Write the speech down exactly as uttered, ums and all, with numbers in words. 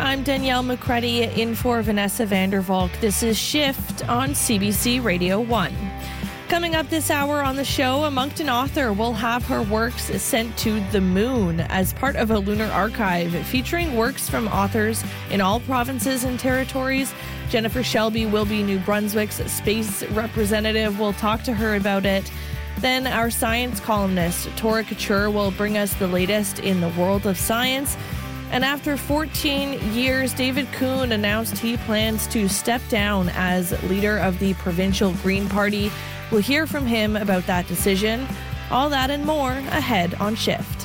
I'm Danielle McCready in for Vanessa Vandervalk. This is Shift on C B C Radio one. Coming up this hour on the show, a Moncton author will have her works sent to the moon as part of a lunar archive featuring works from authors in all provinces and territories. Jennifer Shelby will be New Brunswick's space representative. We'll talk to her about it. Then our science columnist, Tora Couture, will bring us the latest in the world of science. And after fourteen years, David Coon announced he plans to step down as leader of the provincial Green Party. We'll hear from him about that decision. All that and more ahead on Shift.